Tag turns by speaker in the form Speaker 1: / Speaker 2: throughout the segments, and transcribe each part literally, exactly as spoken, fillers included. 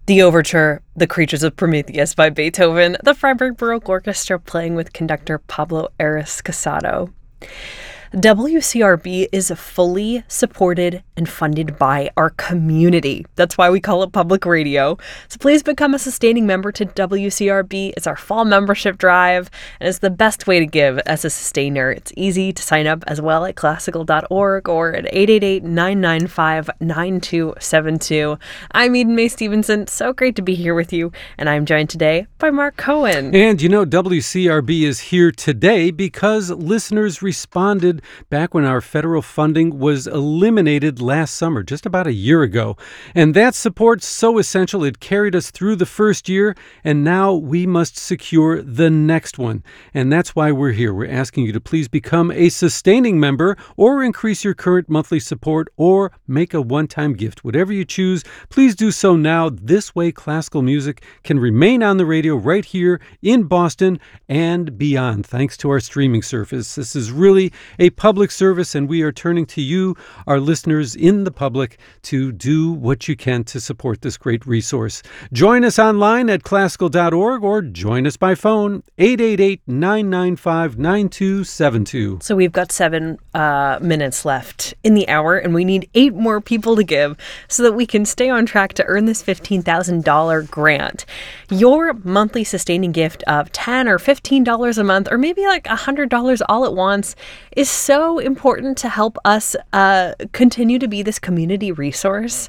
Speaker 1: The overture, The Creatures of Prometheus by Beethoven, the Freiburg Baroque Orchestra playing with conductor Pablo Ares Casado. W C R B is fully supported and funded by our community. That's why we call it public radio. So please become a sustaining member to W C R B. It's our fall membership drive, and it's the best way to give as a sustainer. It's easy to sign up as well at classical dot org or at eight eight eight, nine nine five, nine two seven two. I'm Eden Mae Stevenson. So great to be here with you, and I'm joined today by Mark Cohen.
Speaker 2: And you know, W C R B is here today because listeners responded back when our federal funding was eliminated last summer, just about a year ago. And that support's so essential, it carried us through the first year, and now we must secure the next one. And that's why we're here. We're asking you to please become a sustaining member or increase your current monthly support or make a one-time gift. Whatever you choose, please do so now. This way, classical music can remain on the radio right here in Boston and beyond, thanks to our streaming service. This is really a public service, and we are turning to you, our listeners in the public, to do what you can to support this great resource. Join us online at classical dot org or join us by phone, eight eight eight, nine nine five, nine two seven two.
Speaker 1: So we've got seven uh, minutes left in the hour, and we need eight more people to give so that we can stay on track to earn this fifteen thousand dollars grant. Your monthly sustaining gift of ten dollars or fifteen dollars a month, or maybe like one hundred dollars all at once, is so important to help us uh, continue to be this community resource.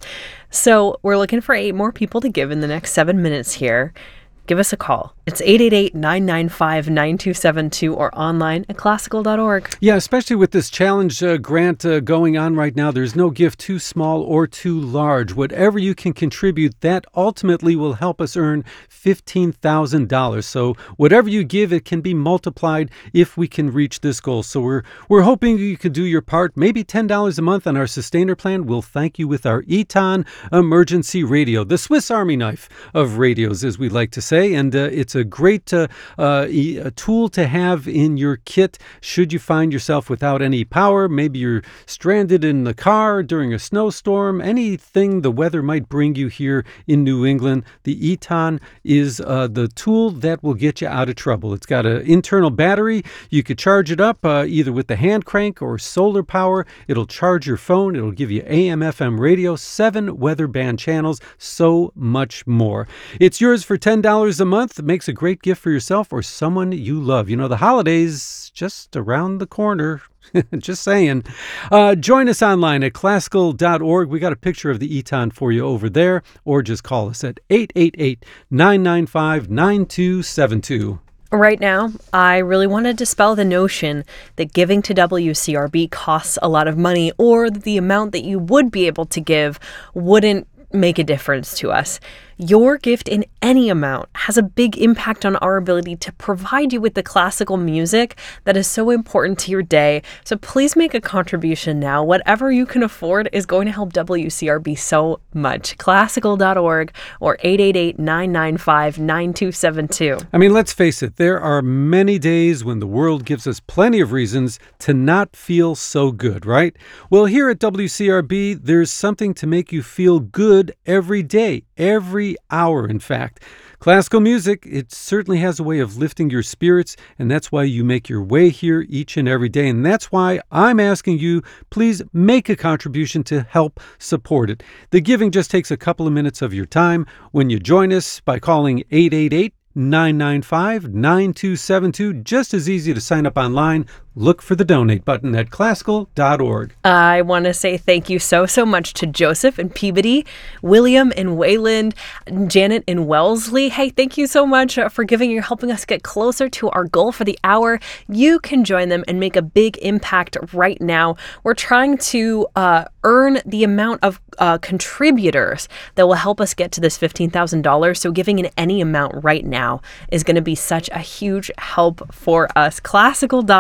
Speaker 1: So we're looking for eight more people to give in the next seven minutes here. Give us a call. It's eight eight eight, nine nine five, nine two seven two or online at classical dot org.
Speaker 2: Yeah, especially with this challenge uh, grant uh, going on right now, there's no gift too small or too large. Whatever you can contribute, that ultimately will help us earn fifteen thousand dollars. So whatever you give, it can be multiplied if we can reach this goal. So we're we're hoping you can do your part. Maybe ten dollars a month on our sustainer plan. We'll thank you with our Eton emergency radio, the Swiss Army knife of radios, as we like to say. And uh, it's a great uh, uh, e- a tool to have in your kit should you find yourself without any power. Maybe you're stranded in the car during a snowstorm. Anything the weather might bring you here in New England, the Eton is uh, the tool that will get you out of trouble. It's got an internal battery. You could charge it up uh, either with the hand crank or solar power. It'll charge your phone. It'll give you A M F M radio, seven weather band channels, so much more. It's yours for ten dollars a month. It makes a great gift for yourself or someone you love. You know, the holidays just around the corner. Just saying. Uh, join us online at classical dot org. We got a picture of the Eton for you over there, or just call us at eight eight eight, nine nine five, nine two seven two.
Speaker 1: Right now, I really want to dispel the notion that giving to W C R B costs a lot of money, or that the amount that you would be able to give wouldn't make a difference to us. Your gift in any amount has a big impact on our ability to provide you with the classical music that is so important to your day. So please make a contribution now. Whatever you can afford is going to help W C R B so much. classical dot org or eight eight eight, nine nine five, nine two seven two.
Speaker 2: I mean, let's face it, there are many days when the world gives us plenty of reasons to not feel so good, right? Well, here at W C R B, there's something to make you feel good every day, every hour, in fact. Classical music, it certainly has a way of lifting your spirits, and that's why you make your way here each and every day. And that's why I'm asking you, please make a contribution to help support it. The giving just takes a couple of minutes of your time when you join us by calling eight eight eight, nine nine five, nine two seven two. Just as easy to sign up online. Look for the donate button at classical dot org.
Speaker 1: I want to say thank you so, so much to Joseph and Peabody, William and Wayland, Janet and Wellesley. Hey, thank you so much for giving and helping us get closer to our goal for the hour. You can join them and make a big impact right now. We're trying to uh, earn the amount of uh, contributors that will help us get to this fifteen thousand dollars. So giving in any amount right now is going to be such a huge help for us. classical dot org.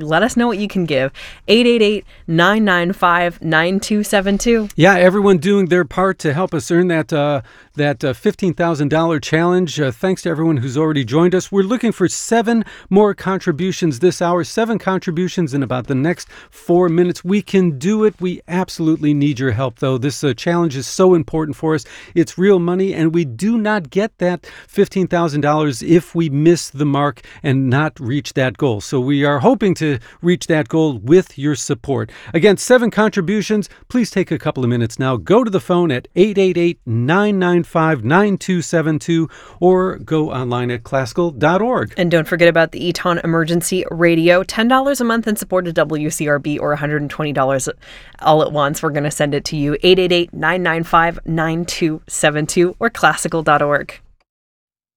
Speaker 1: Let us know what you can give. eight eight eight, nine nine five, nine two seven two.
Speaker 2: Yeah, everyone doing their part to help us earn that uh, that uh, fifteen thousand dollars challenge. Uh, thanks to everyone who's already joined us. We're looking for seven more contributions this hour, seven contributions in about the next four minutes. We can do it. We absolutely need your help, though. This uh, challenge is so important for us. It's real money, and we do not get that fifteen thousand dollars if we miss the mark and not reach that goal. So we are hoping to reach that goal with your support. Again, seven contributions. Please take a couple of minutes now. Go to the phone at eight eight eight, nine nine five, nine two seven two or go online at classical dot org.
Speaker 1: And don't forget about the Eton Emergency Radio. ten dollars a month in support of W C R B or one hundred twenty dollars all at once. We're going to send it to you. eight eight eight, nine nine five, nine two seven two or classical dot org.